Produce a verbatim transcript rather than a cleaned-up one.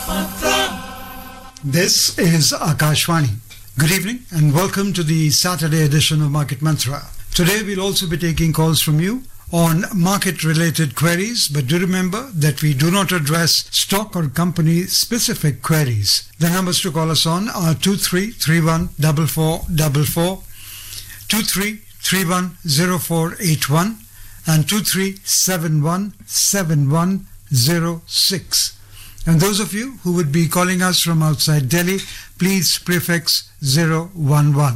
This is Akashvani. Good evening and welcome to the Saturday edition of Market Mantra. Today we'll also be taking calls from you on market-related queries, but do remember that we do not address stock or company-specific queries. The numbers to call us on are two three three one four four four four, two three three one zero four eight one and two three seven one seven one zero six. And those of you who would be calling us from outside Delhi, please prefix zero one one.